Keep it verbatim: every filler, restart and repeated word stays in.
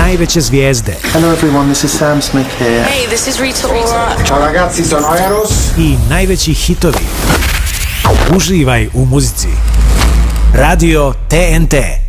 najveće zvijezde. Hello everyone, this is Sam Smith here. Hey, this is Rita Ora. Ciao ragazzi, sono Eros. I najveći hitovi. Uživaj u muzici. Radio T N T.